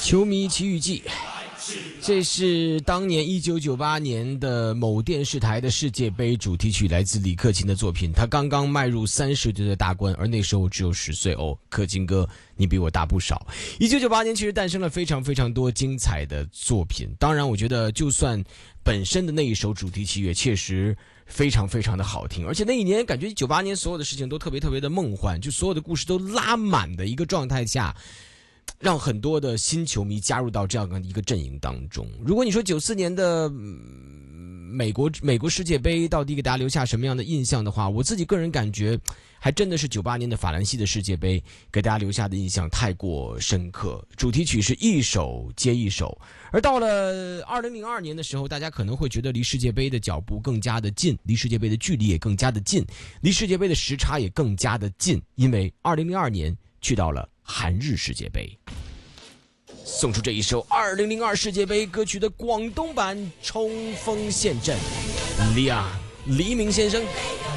球迷奇遇记，这是当年1998年的某电视台的世界杯主题曲，来自李克勤的作品。他刚刚迈入30岁的大关，而那时候只有10岁哦。克勤哥，你比我大不少。1998年其实诞生了非常非常多精彩的作品，当然我觉得就算本身的那一首主题曲也确实非常非常的好听，而且那一年感觉98年所有的事情都特别特别的梦幻，就所有的故事都拉满的一个状态下，让很多的新球迷加入到这样的一个阵营当中。如果你说94年的美国世界杯到底给大家留下什么样的印象的话，我自己个人感觉还真的是98年的法兰西的世界杯给大家留下的印象太过深刻，主题曲是一首接一首。而到了2002年的时候，大家可能会觉得离世界杯的脚步更加的近，离世界杯的距离也更加的近，离世界杯的时差也更加的近，因为2002年去到了韩日世界杯。送出这一首2002世界杯歌曲的广东版《冲锋陷阵》，黎明先生。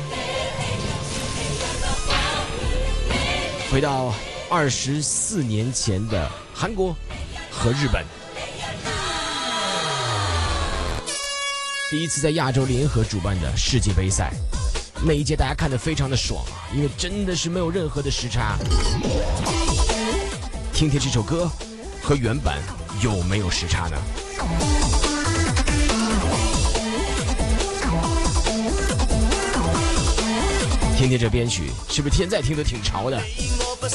回到24年前的韩国和日本，第一次在亚洲联合主办的世界杯赛，那一届大家看得非常的爽啊，因为真的是没有任何的时差。听听这首歌和原版有没有时差呢？听听这编曲，是不是现在听得挺潮的？